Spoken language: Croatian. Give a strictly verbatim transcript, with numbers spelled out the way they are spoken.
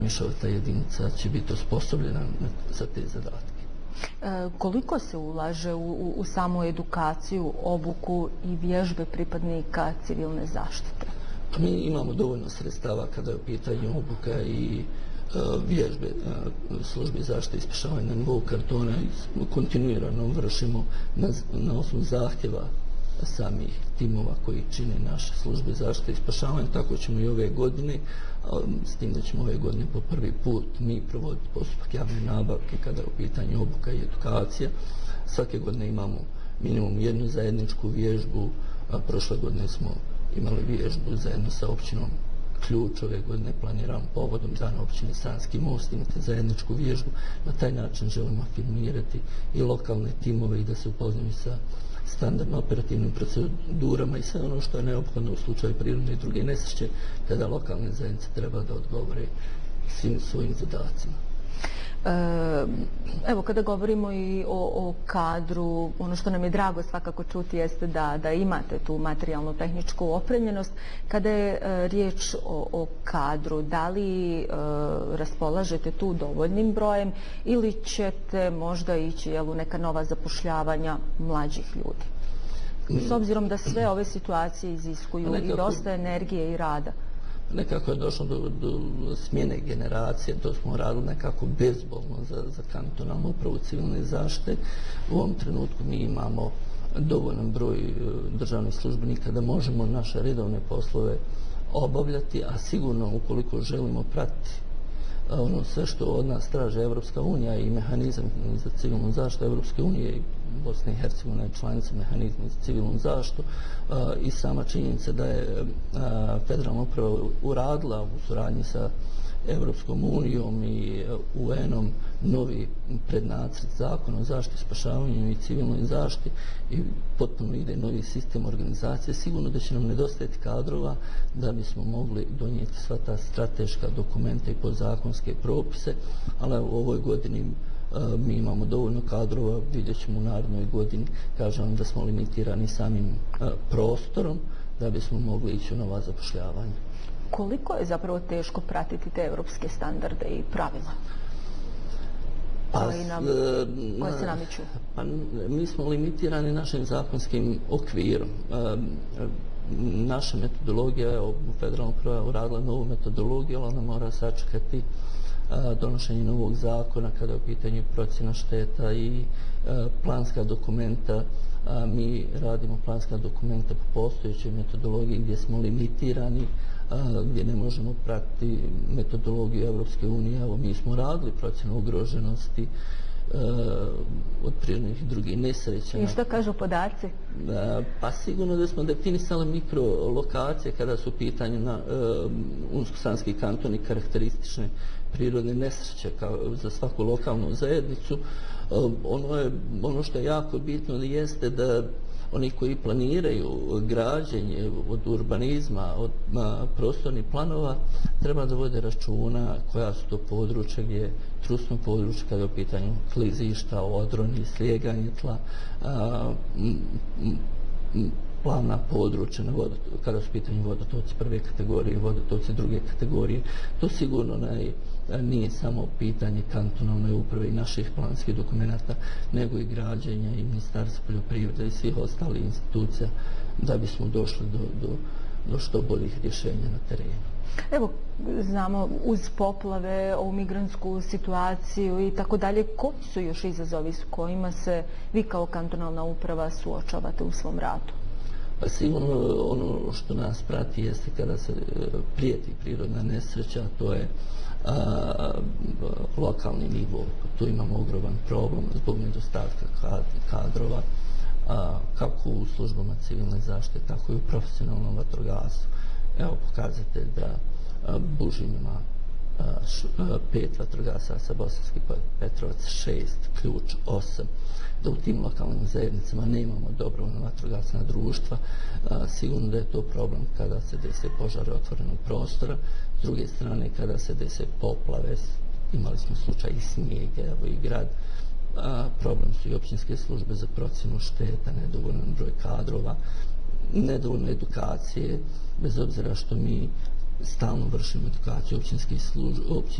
Mješovita jedinica će biti osposobljena za te zadatke. E, koliko se ulaže u, u, u samu edukaciju, obuku i vježbe pripadnika civilne zaštite? Pa mi imamo dovoljno sredstava kada je u pitanju obuka i e, vježbe e, službi zaštite i spašavanja na nivou kantona i kontinuirano vršimo na, na osnovu zahtjeva samih timova koji čine naše službe zaštite i spašavanja. Tako ćemo i ove godine, s tim da ćemo ove godine po prvi put mi provoditi postupak javne nabavke kada je u pitanju obuka i edukacija. Svake godine imamo minimum jednu zajedničku vježbu, a prošle godine smo imali vježbu zajedno sa općinom Ključ. Ove godine planiramo povodom dana općine Sanski Most imati zajedničku vježbu. Na taj način želimo afirmirati i lokalne timove i da se upoznaju sa standardno operativnim procedurama i sve ono što je neophodno u slučaju prirodne i druge nesreće kada lokalne zajednice treba da odgovore svim svojim zadacima. Evo, kada govorimo i o, o kadru, ono što nam je drago svakako čuti jeste da, da imate tu materijalno-tehničku opremljenost. Kada je e, riječ o, o kadru, da li e, raspolažete tu dovoljnim brojem ili ćete možda ići jel, u neka nova zapošljavanja mlađih ljudi? S obzirom da sve ove situacije iziskuju nekako, i dosta energije i rada. Nekako je došlo do, do smjene generacije, to smo radili nekako bezbolno za, za kantonalnu upravu civilne zaštite. U ovom trenutku mi imamo dovoljan broj državnih službenika da možemo naše redovne poslove obavljati, a sigurno ukoliko želimo pratiti ono sve što od nas traže Evropska unija i mehanizam za civilnu zaštitu Evropske unije i Bosna i Hercegovina je članica mehanizma za civilnu zaštitu i sama činjenica da je federalna uprava uradila u suradnji sa Evropskom unijom i U N-om novi prednacrt zakona o zaštiti, spašavanju i civilnoj zaštiti i potpuno ide novi sistem organizacije. Sigurno da će nam nedostajati kadrova da bismo mogli donijeti sva ta strateška dokumenta i podzakonske propise, ali u ovoj godini mi imamo dovoljno kadrova, vidjet ćemo u narednoj godini, kažem da smo limitirani samim prostorom da bismo mogli ići u nova zapošljavanja. Koliko je zapravo teško pratiti te evropske standarde i pravila koje, nam, koje se namiču? Pa, mi smo limitirani našim zakonskim okvirom. Naša metodologija je u federalnom upravi uradila novu metodologiju, ali ona mora sačekati donošenje novog zakona kada je u pitanju procjena šteta i planska dokumenta. Mi radimo planska dokumenta po postojećoj metodologiji gdje smo limitirani, gdje ne možemo pratiti metodologiju Evropske unije. Evo, mi smo radili procjenu ugroženosti od prirodnih i drugih nesreća. I što kažu podaci? Pa sigurno da smo definisali mikrolokacije kada su u pitanju na Unsko-Sanski kanton i karakteristične prirodne nesreće kao za svaku lokalnu zajednicu. Ono, je, ono što je jako bitno jeste da oni koji planiraju građenje od urbanizma, od a, prostornih planova, treba da vode računa koja su to područja gdje je trusno područje kada je u pitanju klizišta, odroni, slijeganje tla, a, m, m, plavna područja na vodot, kada su u pitanju vodotoci prve kategorije, vodotoci druge kategorije. To sigurno ne, nije samo pitanje kantonalne uprave i naših planskih dokumenta, nego i građenja i Ministarstva poljoprivrede i svih ostalih institucija da bismo došli do, do, do što boljih rješenja na terenu. Evo, znamo, uz poplave, ovu migrantsku situaciju i tako dalje, koji su još izazovi s kojima se vi kao kantonalna uprava suočavate u svom radu? Pa sigurno ono što nas prati jeste kada se prijeti prirodna nesreća, to je a, a, lokalni nivo. Tu imamo ogroman problem zbog nedostatka kadrova, a, kako u službama civilne zaštite, tako i u profesionalnom vatrogasu. Evo pokazatelj da a, Bužim ima a, š, a, pet vatrogasa sa Bosanski Petrovac, šest, Ključ, osam. Da u tim lokalnim zajednicama nemamo dobrovoljna vatrogasna društva. A, sigurno da je to problem kada se dese požare otvorenog prostora. S druge strane, kada se dese poplave, imali smo slučaj i snijega, evo i grad. A, problem su i općinske službe za procjenu šteta, nedovoljan broj kadrova, nedovoljno edukacije, bez obzira što mi stalno vršimo edukaciju općinskih služba,